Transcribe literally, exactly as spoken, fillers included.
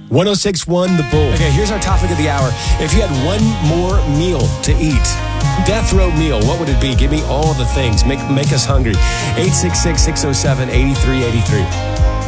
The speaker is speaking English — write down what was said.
one oh six point one The Bull. Okay, here's our topic of the hour. If you had one more meal to eat, death row meal, what would it be? Give me all the things. Make, make us hungry. eight six six, six oh seven, eight three eight three.